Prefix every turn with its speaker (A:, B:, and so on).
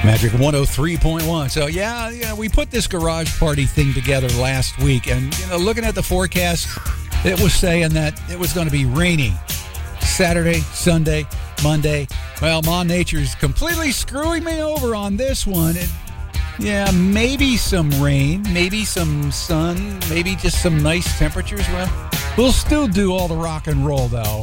A: Magic 103.1. So, yeah, we put this garage party thing together last week. And, looking at the forecast, it was saying that it was going to be rainy Saturday, Sunday, Monday. Well, Ma Nature's completely screwing me over on this one. Maybe some rain, maybe some sun, maybe just some nice temperatures. Well, we'll still do all the rock and roll, though.